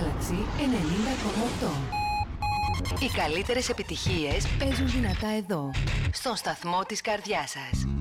Galaxy 90,8. Οι καλύτερες επιτυχίες παίζουν δυνατά εδώ, στον σταθμό της καρδιάς σας.